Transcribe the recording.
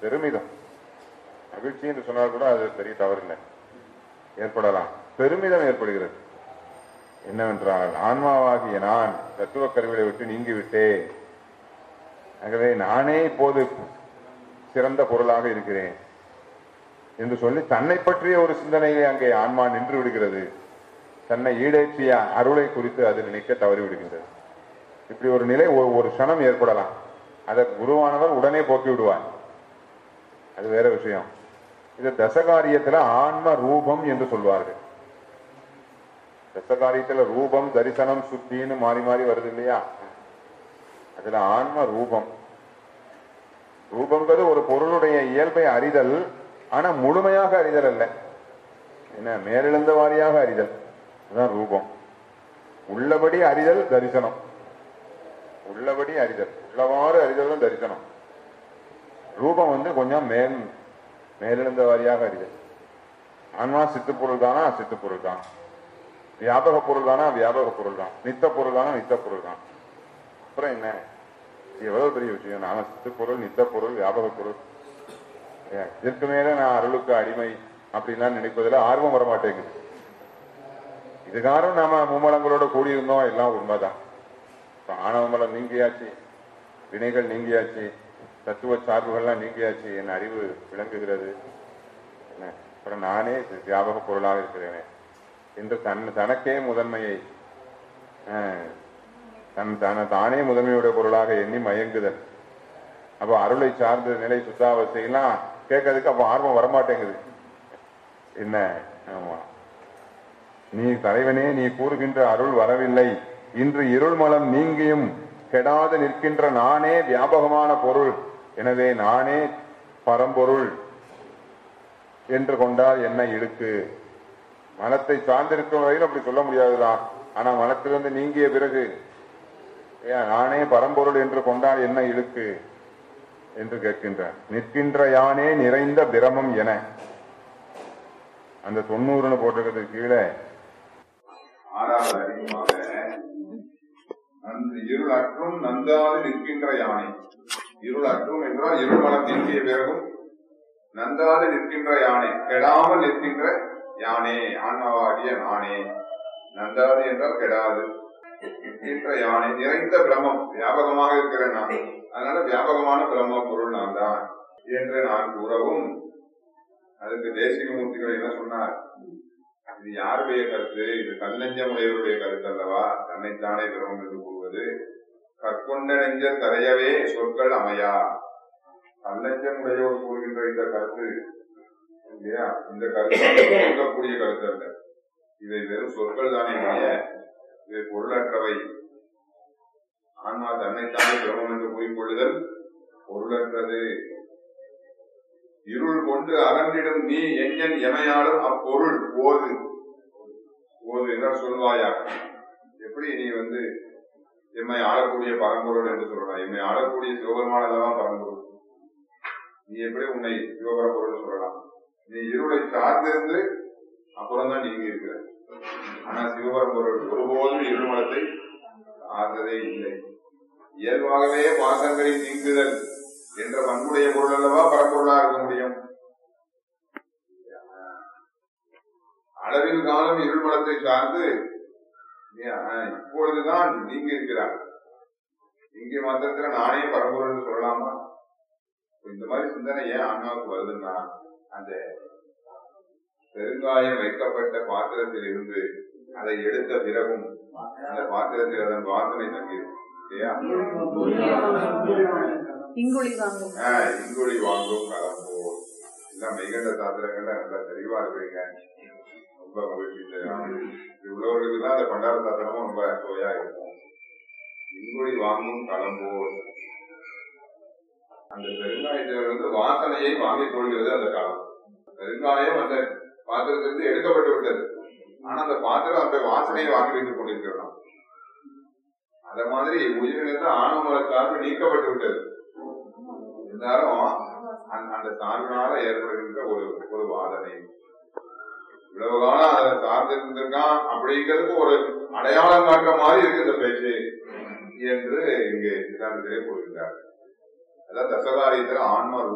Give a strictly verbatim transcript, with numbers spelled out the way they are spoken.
பெருமிதம். மகிழ்ச்சி என்று சொன்னால் கூட அது பெரிய தவறு இல்லை, ஏற்படலாம். பெருமிதம் ஏற்படுகிறது. என்னவென்றால், ஆன்மாவாகிய நான் தத்துவ கருவியை விட்டு நீங்கிவிட்டேன். ஆகவே நானே இப்போது சிறந்த பொருளாக இருக்கிறேன் என்று சொல்லி தன்னை பற்றிய ஒரு சிந்தனையை அங்கே ஆன்மா நின்று விடுகிறது. தன்னை ஈடேற்றிய அருளை குறித்து அது நினைக்க தவறி விடுகின்றது. இப்படி ஒரு நிலை ஒரு க்ஷணம் ஏற்படலாம். அதை குருவானவர் உடனே போக்கி விடுவார், அது வேற விஷயம். இது தசகாரியத்துல ஆன்ம ரூபம் என்று சொல்வார்கள். தசகாரியத்துல ரூபம், தரிசனம், சுத்தின்னு மாறி மாறி வருது இல்லையா? அதுல ஆன்ம ரூபம். ரூபங்கிறது ஒரு பொருளுடைய இயல்பை அறிதல், ஆனா முழுமையாக அறிதல் அல்ல. என்ன, மேலெழுந்த வாரியாக அறிதல், அதுதான் ரூபம். உள்ளபடி அறிதல் தரிசனம். உள்ளபடி அறிதல், உள்ளவாறு அறிதல் தான் தரிசனம். ரூபம் வந்து கொஞ்சம் மேல் மேலெழுந்த வாரியாக அறிதல். ஆன்மா சித்து பொருள் தானா, சித்து பொருள் தான். வியாபக பொருள் தானா, வியாபக பொருள் தான். நித்த பொருள் தானா, நித்த பொருள் தான். அப்புறம் என்ன, எவ்வளவு பெரிய விஷயம். நாம சித்து பொருள், நித்த பொருள், வியாபக பொருள். இதற்கு மேல நான் அருளுக்கு அடிமை அப்படின்லாம் நினைப்பதில் ஆர்வம் வரமாட்டேங்குது. இது காரணம் நாம மும்மலங்களோட கூடியிருந்தோம், எல்லாம் உண்மைதான். ஆணவமலம் நீங்கியாச்சு, வினைகள் நீங்கியாச்சு, தத்துவ சார்புகள்லாம் நீங்கியாச்சு, என் அறிவு விளங்குகிறது. என்ன, அப்புறம் நானே வியாபக பொருளாக இருக்கிறேனே என்று தன் தனக்கே முதன்மையை தன் தன தானே முதன்மையுடைய பொருளாக எண்ணி மயங்குதல். அப்போ அருளை சார்ந்த நிலை சுத்தாவசையெல்லாம் கேட்கறதுக்கு அப்போ ஆர்வம் வரமாட்டேங்குது. என்ன, ஆமா, நீ தலைவனே, நீ கூறுகின்ற அருள் வரவில்லை. இன்று இருள் மலம் நீங்கியும் கெடாது நிற்கின்ற நானே வியாபகமான பொருள், எனவே நானே பரம்பொருள் என்று கொண்டால் என்ன இழுக்கு? மனத்தை சார்ந்திருக்கும் வரையில் அப்படி சொல்ல முடியாதுதான். ஆனா மனத்திலிருந்து நீங்கிய பிறகு நானே பரம்பொருள் என்று கொண்டால் என்ன இழுக்கு என்று கேட்கின்றார். நிற்கின்ற யானே நிறைந்த பிரமம் என அந்த தொண்ணூறுன்னு போட்டிருக்கிறது கீழே ஆறாவது அதிகமாக அந்த இருள் அற்றும் நந்தாது நிற்கின்ற யானை. இருள் அற்றும் என்றால் இருள் மனம் நீங்கிய பிறகும் நந்தாது நிற்கின்ற யானை, கெடாமல் நிற்கின்ற யானே, ஆன்மாவாகிய நானே. நந்தாது என்றால் கெடாது நிற்கின்ற யானை, நிறைந்த பிரமம், வியாபகமாக இருக்கிற நான், அதனால வியாபகமான பிரம்ம பொருள் நான் தான் என்று நான் கூறவும், அதுக்கு தேசிக மூர்த்திகள் என்ன சொன்னார்? இது யாருடைய கருத்து? இது கல்லஞ்சமுடையவருடைய கருத்து அல்லவா? தன்னைத்தானே பிரமம் என்று கூறுவது. கற்கொண்ட நெஞ்ச தரையவே சொற்கள் அமையா. கல்லஞ்சமுடையவர் கூறுகின்ற இந்த கருத்து இல்லையா, இந்த கருத்து சொல்லக்கூடிய கருத்து அல்ல. இவை வெறும் சொற்கள் தானே இல்லைய, இவை பொருளற்றவை. ஆன்மா தன்னைத்தானே பிரமம் என்று கூறிக்கொள்ளுதல் பொருளற்றது. இருள் கொண்டு அகன்றிடும் நீ எஞ்ஞன் எமையாலும் அப்பொருள் ஓது. ஓது என்றால் சொல்வாயா. எப்படி நீ வந்து எம்மை ஆளக்கூடிய பரம்பொருள் என்று சொல்லலாம்? எம்மை ஆளக்கூடிய சிவபெருமானதான் பரம்பொருள். நீ எப்படி உன்னை சிவபரம்பொருள் சொல்லலாம்? நீ இருளை சார்ந்திருந்து அப்புறம் தான் நீங்க இருக்கிற. ஆனா சிவபரம்பொருள் ஒருபோதும் இருள் மலத்தை சார்ந்ததே இல்லை. இயல்பாகவே பாசங்களை நீங்குதல் என்ற பண்புடைய பொருள் அல்லவா பரம்பொருளா இருக்க முடியும். அளவில் காலம் இருள் மலத்தை சார்ந்து இப்பொழுதுதான் நீங்க இருக்கிறார். இங்கே மாத்திரத்துல நானே பரம்பொருள் சொல்லலாமா? இந்த மாதிரி சிந்தனை ஏன் ஆன்மாவுக்கு வருதுன்னா, அந்த பெருங்காயம் வைக்கப்பட்ட பாத்திரத்தில் இருந்து அதை எடுத்த பிறகும் அந்த பாத்திரத்தில் அதன் வாசனை தங்கிடும் இல்லையா? இங்குழி வாங்கும் கலம்போ எல்லாம் மெய்கண்ட சாத்திரங்கள்ல நல்லா தெளிவா இருக்கிறீங்க. ரொம்ப மகிழ்ச்சி. உள்ளவர்களுக்கு தான் அந்த பண்டார சாத்திரமும் ரொம்ப சுவையா இருக்கும். இங்குழி வாங்கும் கலம்போ, அந்த பெருங்காயத்திலிருந்து வாசனையை வாங்கிக் கொள்கிறது அந்த காலம். பெருங்காயம் அந்த பாத்திரத்திலிருந்து எடுக்கப்பட்டு விட்டது, ஆனா அந்த பாத்திரம் அந்த வாசனையை வாங்கி வைத்துக் கொண்டிருக்கிறோம். அத மாதிரி உயிரிலிருந்து ஆணவ சார்பு நீக்கப்பட்டு விட்டது. இருந்தாலும் அந்த சார்பினால ஏற்படுகின்ற ஒரு ஒரு வாதனை, இவ்வளவு காலம் அதை சார்ந்திருந்திருக்கான் அப்படிங்கிறதுக்கு ஒரு அடையாளம் காட்டுற மாதிரி இருக்கு இந்த பேச்சு என்று இங்கே சித்தாந்தத்திலே கூறுகிறார். அதான் தசகாரியத்தில் ஆன்மா